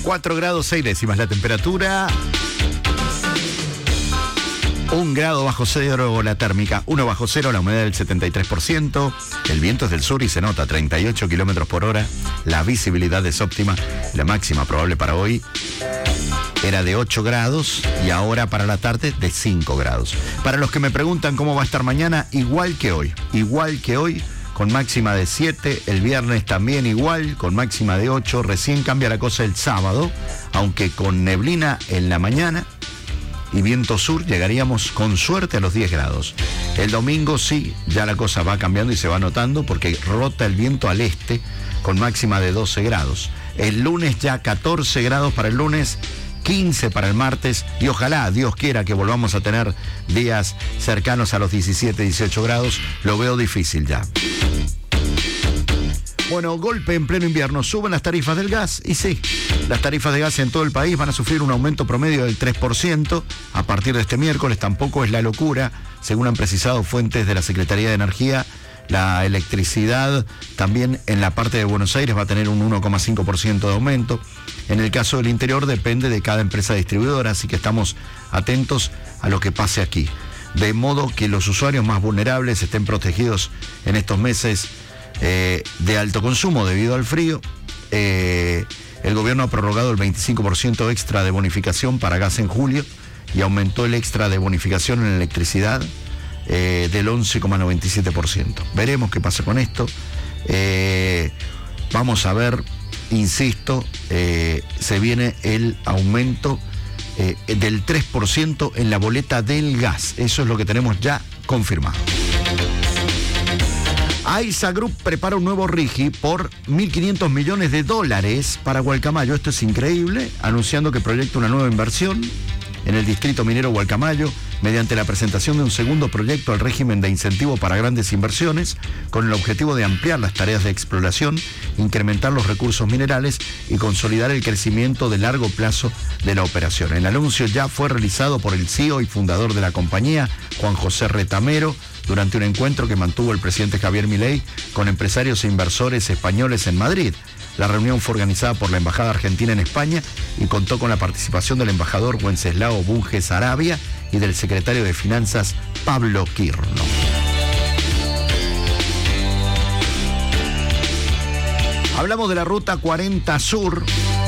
4 grados 6 décimas la temperatura. 1 grado bajo cero la térmica, 1 bajo cero la humedad del 73%, el viento es del sur y se nota 38 kilómetros por hora, la visibilidad es óptima, la máxima probable para hoy era de 8 grados y ahora para la tarde de 5 grados. Para los que me preguntan cómo va a estar mañana, igual que hoy, con máxima de 7, el viernes también igual, con máxima de 8, recién cambia la cosa el sábado, aunque con neblina en la mañana y viento sur llegaríamos con suerte a los 10 grados. El domingo sí, ya la cosa va cambiando y se va notando porque rota el viento al este con máxima de 12 grados. El lunes ya 14 grados para el lunes, 15 para el martes y ojalá, Dios quiera, que volvamos a tener días cercanos a los 17, 18 grados. Lo veo difícil ya. Bueno, golpe en pleno invierno, suben las tarifas del gas y sí, las tarifas de gas en todo el país van a sufrir un aumento promedio del 3% a partir de este miércoles. Tampoco es la locura, según han precisado fuentes de la Secretaría de Energía. La electricidad también en la parte de Buenos Aires va a tener un 1,5% de aumento. En el caso del interior depende de cada empresa distribuidora, así que estamos atentos a lo que pase aquí. De modo que los usuarios más vulnerables estén protegidos en estos meses de alto consumo debido al frío. El gobierno ha prorrogado el 25% extra de bonificación para gas en julio y aumentó el extra de bonificación en electricidad del 11,97%. Veremos qué pasa con esto. Vamos a ver, insisto, se viene el aumento del 3% en la boleta del gas. Eso es lo que tenemos ya confirmado. AISA Group prepara un nuevo RIGI por $1.500 millones para Gualcamayo. Esto es increíble, anunciando que proyecta una nueva inversión en el distrito minero Gualcamayo mediante la presentación de un segundo proyecto al régimen de incentivo para grandes inversiones con el objetivo de ampliar las tareas de exploración, incrementar los recursos minerales y consolidar el crecimiento de largo plazo de la operación. El anuncio ya fue realizado por el CEO y fundador de la compañía, Juan José Retamero, durante un encuentro que mantuvo el presidente Javier Milei con empresarios e inversores españoles en Madrid. La reunión fue organizada por la Embajada Argentina en España y contó con la participación del embajador Wenceslao Bunge Arabia y del secretario de Finanzas Pablo Quirno. Hablamos de la Ruta 40 Sur.